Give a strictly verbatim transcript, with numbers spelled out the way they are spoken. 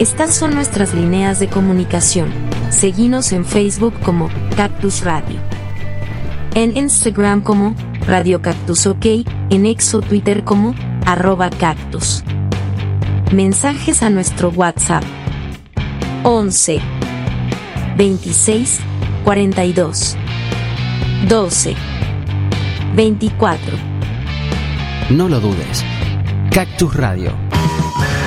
Estas son nuestras líneas de comunicación. Seguinos en Facebook como Cactus Radio, en Instagram como Radio Cactus OK, en X o Twitter como arroba cactus. Mensajes a nuestro WhatsApp once veintiséis cuarenta y dos doce veinticuatro. No lo dudes. Cactus Radio.